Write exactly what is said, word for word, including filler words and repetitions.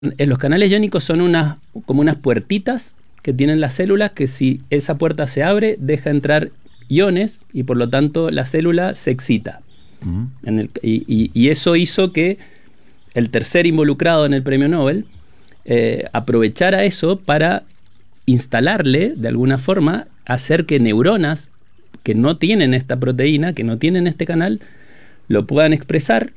Eh, Los canales iónicos son unas, como unas puertitas que tienen las células que si esa puerta se abre, deja entrar iones y por lo tanto la célula se excita. Uh-huh. En el, y, y, y eso hizo que el tercer involucrado en el premio Nobel eh, aprovechara eso para instalarle, de alguna forma, hacer que neuronas que no tienen esta proteína, que no tienen este canal, lo puedan expresar